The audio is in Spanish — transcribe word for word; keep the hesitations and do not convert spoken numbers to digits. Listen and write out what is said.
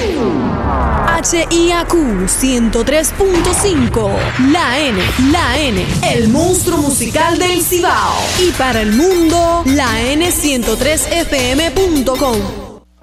H I A Q ciento tres punto cinco, La N, La N, el monstruo musical del Cibao. Y para el mundo, la N ciento tres F M punto com.